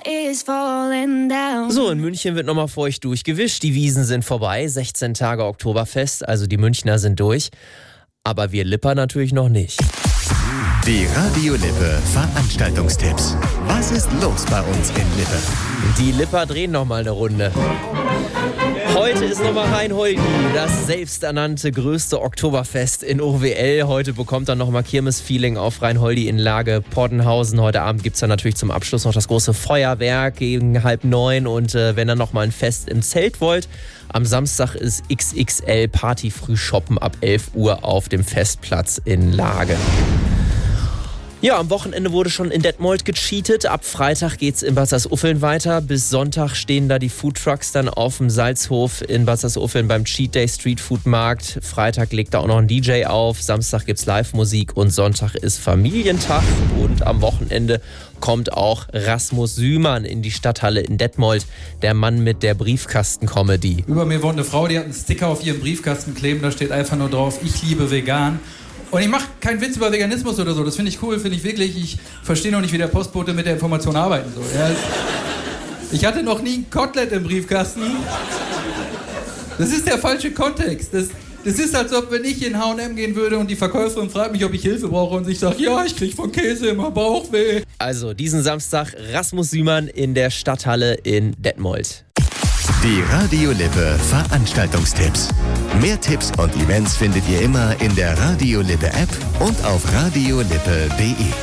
is falling down. So, in München wird nochmal feucht durchgewischt. Die Wiesen sind vorbei. 16 Tage Oktoberfest, also die Münchner sind durch. Aber wir Lipper natürlich noch nicht. Die Radio Lippe Veranstaltungstipps. Was ist los bei uns in Lippe? Die Lipper drehen nochmal eine Runde. Heute ist nochmal Rheinholdi, das selbsternannte größte Oktoberfest in OWL. Heute bekommt dann nochmal Kirmes-Feeling auf Rheinholdi in Lage Poddenhausen. Heute Abend gibt es dann natürlich zum Abschluss noch das große Feuerwerk gegen 8:30. Und wenn ihr nochmal ein Fest im Zelt wollt, am Samstag ist XXL Party früh shoppen ab 11 Uhr auf dem Festplatz in Lage. Ja, am Wochenende wurde schon in Detmold gecheatet. Ab Freitag geht's in Bad Salzuffeln weiter. Bis Sonntag stehen da die Foodtrucks dann auf dem Salzhof in Bad Salzuffeln beim Cheat Day Street Food Markt. Freitag legt da auch noch ein DJ auf. Samstag gibt's Live-Musik und Sonntag ist Familientag. Und am Wochenende kommt auch Rasmus Sümann in die Stadthalle in Detmold. Der Mann mit der Briefkasten-Comedy. Über mir wohnt eine Frau, die hat einen Sticker auf ihrem Briefkasten kleben. Da steht einfach nur drauf, ich liebe vegan. Und ich mache keinen Witz über Veganismus oder so, das finde ich cool, finde ich wirklich. Ich verstehe noch nicht, wie der Postbote mit der Information arbeiten soll. Ja, ich hatte noch nie ein Kotelett im Briefkasten. Das ist der falsche Kontext. Das ist, als ob, wenn ich in H&M gehen würde und die Verkäuferin fragt mich, ob ich Hilfe brauche und ich sage, ja, ich kriege von Käse immer Bauchweh. Also diesen Samstag Rasmus Sümann in der Stadthalle in Detmold. Die Radio Lippe Veranstaltungstipps. Mehr Tipps und Events findet ihr immer in der Radio Lippe App und auf radiolippe.de.